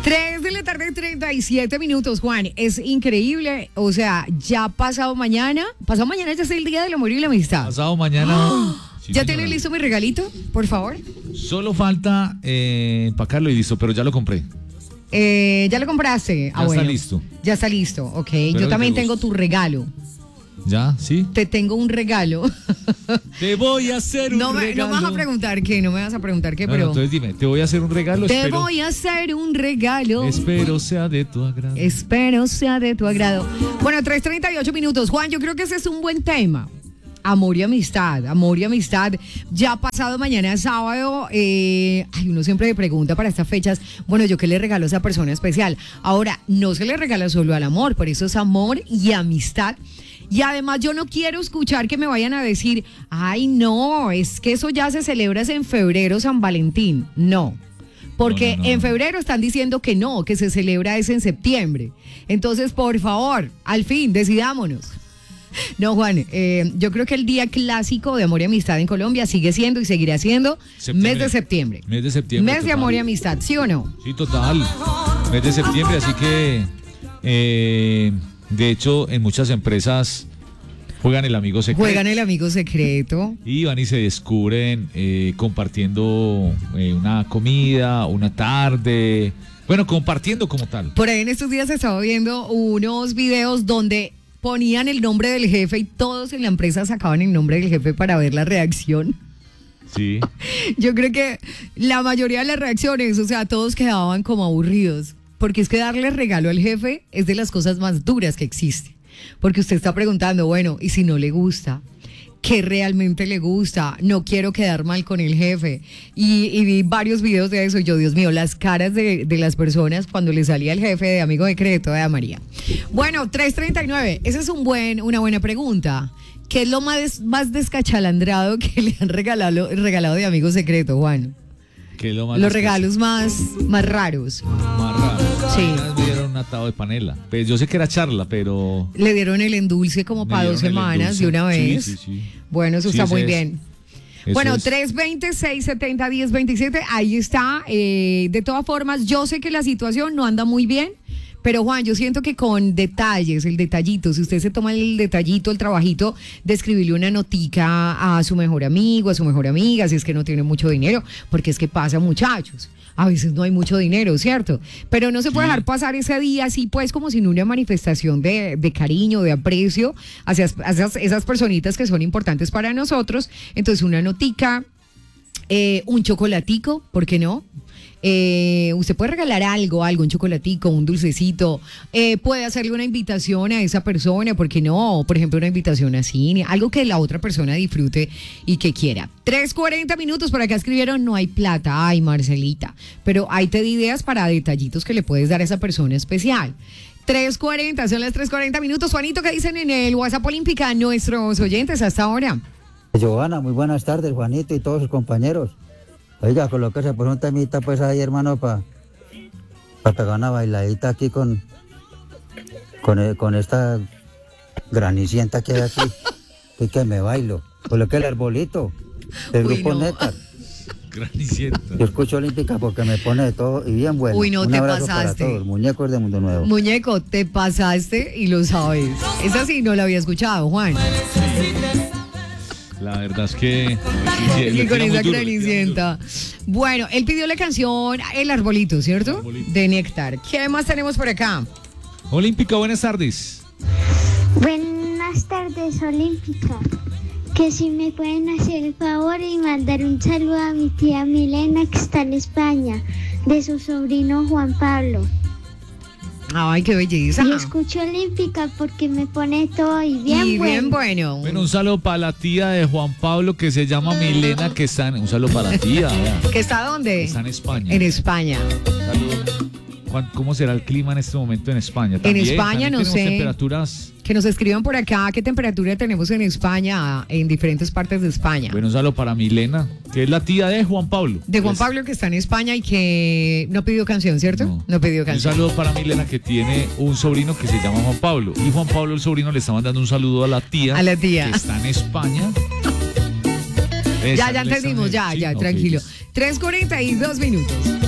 3 de la tarde, 37 minutos, Juan. Es increíble. O sea, ya pasado mañana ya es el Día del Amor y la Amistad. Pasado mañana. Sí, ¿Ya señora. tienes listo mi regalito? Por favor. Solo falta empacarlo y listo, pero ya lo compré. ¿Ya lo compraste? Ya está listo. Ya está listo, ok. Espero Yo que también te tengo guste. tu regalo. ¿Ya? ¿Sí? Te tengo un regalo. Te voy a hacer un regalo. No me vas a preguntar qué, no me vas a preguntar qué, No, pero... entonces dime, te voy a hacer un regalo. Te voy a hacer un regalo. Espero sea de tu agrado. Espero sea de tu agrado. Bueno, 3:38 minutos. Juan, yo creo que ese es un buen tema. Amor y amistad, amor y amistad. Ya pasado mañana sábado, uno siempre me pregunta para estas fechas, bueno, ¿yo qué le regalo a esa persona especial? Ahora, no se le regala solo al amor, por eso es amor y amistad. Y además yo no quiero escuchar que me vayan a decir, ay no, es que eso ya se celebra en febrero, San Valentín. No. Porque No. en febrero están diciendo que no, que se celebra es en septiembre. Entonces, por favor, al fin, decidámonos. No, Juan, yo creo que el día clásico de amor y amistad en Colombia sigue siendo y seguirá siendo mes de septiembre. Mes de septiembre. Mes de total. amor y amistad, ¿sí o no? Sí, total. Mes de septiembre, así que de hecho en muchas empresas juegan el amigo secreto. Juegan el amigo secreto. Y van y se descubren compartiendo una comida, una tarde. Bueno, compartiendo como tal. Por ahí en estos días estaba viendo unos videos donde ponían el nombre del jefe y todos en la empresa sacaban el nombre del jefe para ver la reacción. Sí. Yo creo que la mayoría de las reacciones, o sea, todos quedaban como aburridos. Porque es que darle regalo al jefe es de las cosas más duras que existe. Porque usted está preguntando, bueno, ¿y si no le gusta? ¿Qué realmente le gusta? No quiero quedar mal con el jefe. Y vi varios videos de eso y yo, Dios mío, las caras de las personas cuando le salía el jefe de amigo secreto de María. Bueno, 3:39, esa es una buena pregunta. ¿Qué es lo más descachalandrado que le han regalado de amigo secreto, Juan? Que es lo más Los regalos más raros. más raro. Sí. Una vez me dieron un atado de panela. Pues yo sé que era charla, pero Le dieron el endulce como me para 2 dieron el semanas de endulce. una vez. Sí. Bueno, eso Sí, está ese muy es. bien. Eso Bueno, es. 320-670-1027, ahí está. De todas formas, yo sé que la situación no anda muy bien, pero Juan, yo siento que con detalles, el detallito, si usted se toma el detallito, el trabajito de escribirle una notica a su mejor amigo, a su mejor amiga, si es que no tiene mucho dinero, porque es que pasa, muchachos. A veces no hay mucho dinero, ¿cierto? Pero no se puede dejar pasar ese día así, pues, como sin una manifestación de cariño, de aprecio hacia esas personitas que son importantes para nosotros. Entonces, una notica, un chocolatico, ¿por qué no? Usted puede regalar algo, un chocolatico, un dulcecito, puede hacerle una invitación a esa persona, ¿por qué no? Por ejemplo, una invitación a cine, algo que la otra persona disfrute y que quiera. 3:40 minutos, por acá escribieron, no hay plata, ay Marcelita, pero ahí te di ideas para detallitos que le puedes dar a esa persona especial. 3:40, son las 3:40 minutos. Juanito, ¿qué dicen en el WhatsApp Olímpica nuestros oyentes hasta ahora? Giovanna, muy buenas tardes, Juanito y todos sus compañeros. Oiga, colóquese por un temita pues ahí, hermano, para pegar una bailadita aquí con esta granicienta que hay aquí. que me bailo. Coloque el arbolito del Uy, grupo no. Néctar. Granicienta. Yo escucho Olímpica porque me pone de todo y bien bueno. Uy, no, un te abrazo pasaste. para todos, muñecos de Mundo Nuevo. Muñeco, te pasaste y lo sabes. Esa sí no la había escuchado, Juan. La verdad es que Y con esa granicienta. Bueno, él pidió la canción El Arbolito, ¿cierto? El Arbolito. De Néctar. ¿Qué más tenemos por acá? Olímpica, buenas tardes. Buenas tardes, Olímpica. Que si me pueden hacer el favor y mandar un saludo a mi tía Milena, que está en España, de su sobrino Juan Pablo. Ay, qué belleza. Y escucho Olímpica porque me pone todo y bien Y bueno. bien bueno. Bueno, un saludo para la tía de Juan Pablo que se llama Milena, que está un saludo para la tía, vea, ¿Que está dónde? está en España. En España. Saludo. ¿Cómo será el clima en este momento en España? España no tenemos sé. temperaturas. Que nos escriban por acá qué temperatura tenemos en España, en diferentes partes de España. Bueno, un saludo para Milena, que es la tía de Juan Pablo. De Juan Pues, Pablo, que está en España y que no pidió canción, ¿cierto? No pidió Un canción. saludo para Milena, que tiene un sobrino que se llama Juan Pablo. Y Juan Pablo, el sobrino, le está mandando un saludo a la tía. A la tía. Que está en España. Ya entendimos, ya, Sí, ok, tranquilo. listo. 3:42 minutos.